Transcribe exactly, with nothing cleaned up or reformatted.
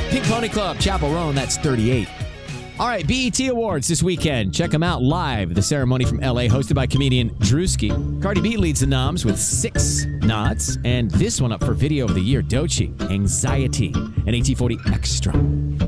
Pink Pony Club, Chapel Roan, that's thirty-eight. All right, B E T Awards this weekend. Check them out live. The ceremony from L A, hosted by comedian Drewski. Cardi B leads the noms with six nods. And this one up for Video of the Year, Doechii, Anxiety, and A T forty Extra.